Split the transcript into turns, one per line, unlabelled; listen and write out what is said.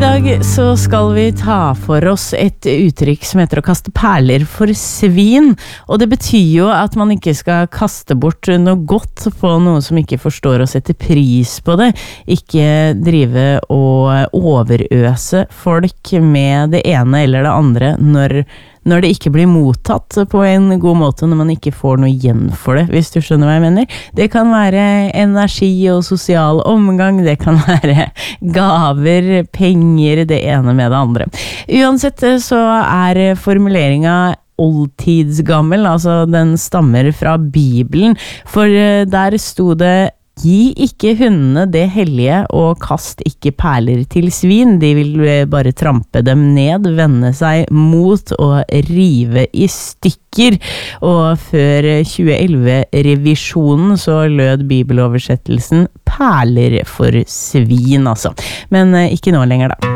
dag så skal vi ta for oss et uttrykk som heter å kaste perler for svin, og det betyr jo at man ikke skal kaste bort noe godt på noe som ikke forstår å sette pris på det, ikke drive og overøse folk med det ene eller det andre når det ikke blir mottatt på en god måte, når man ikke får noe igjen for det, hvis du skjønner hva jeg mener. Det kan være energi og sosial omgang, det kan være gaver, penger, det ene med det andre. Uansett så formuleringen oldtidsgammel, altså den stammer fra Bibelen, for der sto det: gi ikke hundene det hellige, og kast ikke perler til svin. De vil bare trampe dem ned, vende seg mot og rive i stykker. Og før 2011-revisjonen så lød bibeloversettelsen perler for svin, altså. Men ikke nå lenger da.